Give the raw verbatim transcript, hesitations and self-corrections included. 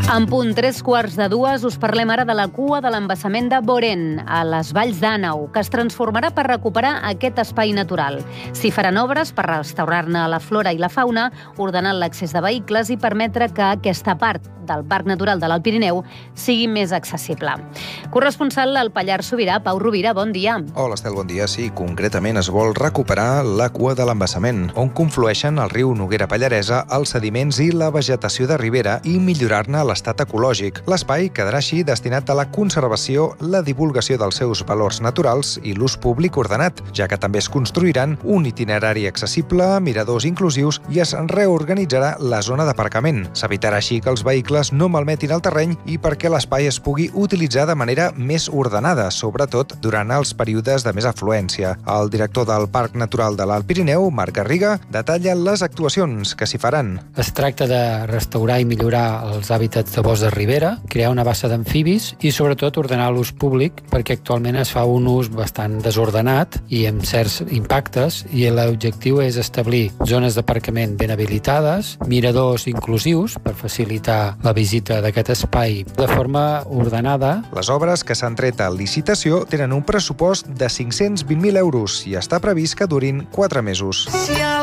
En punt tres quarts de dues us parlem ara de la cua de l'embassament de Borén, a les Valls d'Àneu, que es transformarà per recuperar aquest espai natural. S'hi faran obres per restaurar-ne la flora i la fauna, ordenant l'accés de vehicles i permetre que aquesta part del Parc Natural de l'Alt Pirineu sigui més accessible. Corresponsal al Pallars Sobirà, Pau Rovira, bon dia. Hola, Estel, bon dia. Sí, concretament es vol recuperar la cua de l'embassament, on conflueixen el riu Noguera Pallaresa, els sediments i la vegetació de ribera i millorar-ne l'estat ecològic. L'espai quedarà així destinat a la conservació, la divulgació dels seus valors naturals i l'ús públic ordenat, ja que també es construiran un itinerari accessible, miradors inclusius i es reorganitzarà la zona d'aparcament. S'evitarà així que els vehicles no malmetin el terreny i perquè l'espai es pugui utilitzar de manera més ordenada, sobretot durant els períodes de més afluència. El director del Parc Natural de l'Alt Pirineu, Marc Garriga, detalla les actuacions que s'hi faran. Es tracta de restaurar i millorar els hàbitats de bosc de ribera, crear una bassa d'amfibis i, sobretot, ordenar l'ús públic, perquè actualment es fa un ús bastant desordenat i amb certs impactes, i l'objectiu és establir zones d'aparcament ben habilitades, miradors inclusius per facilitar la visita d'aquest espai de forma ordenada. Les obres que s'han tret a licitació tenen un pressupost de cinc-cents vint mil euros i està previst que durin quatre mesos.